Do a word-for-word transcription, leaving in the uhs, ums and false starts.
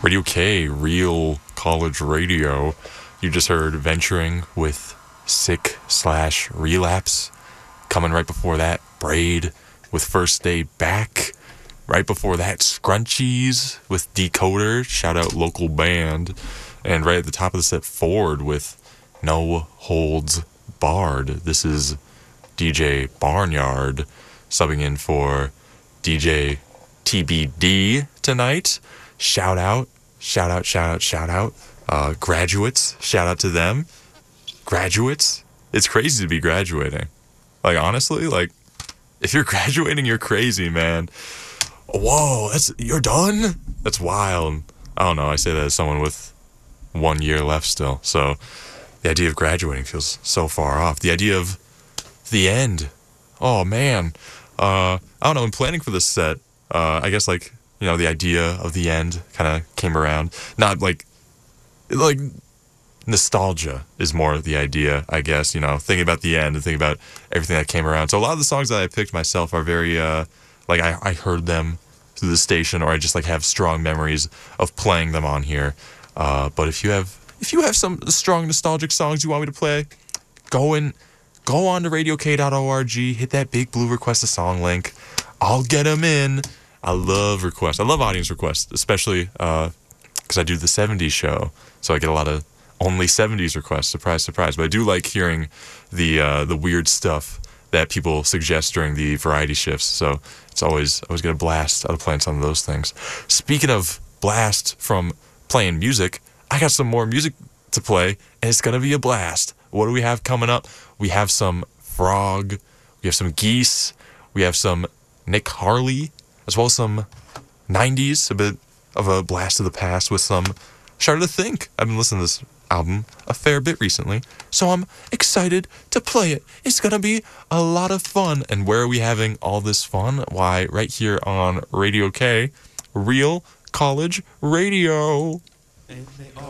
Radio K, Real College Radio. You just heard Venturing with Sick slash Relapse. Coming right before that, Braid with First Day Back. Right before that, Scrunchies with Decoder. Shout out local band. And right at the top of the set, Ford with No Holds Barred. This is D J Barnyard subbing in for D J T B D tonight. Shout out, shout out, shout out, shout out. Uh, graduates, shout out to them. Graduates, it's crazy to be graduating. Like, honestly, like, if you're graduating, you're crazy, man. Whoa, that's, you're done? That's wild. I don't know, I say that as someone with one year left still. So the idea of graduating feels so far off. The idea of the end. Oh, man. Uh, I don't know, in planning for this set, uh, I guess, like, you know, the idea of the end kind of came around. Not like, like, nostalgia is more the idea, I guess, you know, thinking about the end and thinking about everything that came around. So a lot of the songs that I picked myself are very, uh, like, I, I heard them through the station, or I just, like, have strong memories of playing them on here. Uh, but if you have, if you have some strong nostalgic songs you want me to play, go and, go on to radio k dot org, hit that big blue request a song link. I'll get them in. I love requests. I love audience requests, especially because uh, I do the seventies show, so I get a lot of only seventies requests. Surprise, surprise. But I do like hearing the uh, the weird stuff that people suggest during the variety shifts. So it's always always get a blast out of playing some of those things. Speaking of blast from playing music, I got some more music to play, and it's gonna be a blast. What do we have coming up? We have some Frog, we have some Geese, we have some Nick Harley, as well as some nineties, a bit of a blast of the past with some Shudder to Think. I've been listening to this album a fair bit recently, so I'm excited to play it. It's gonna be a lot of fun. And where are we having all this fun? Why, right here on Radio K, Real College Radio.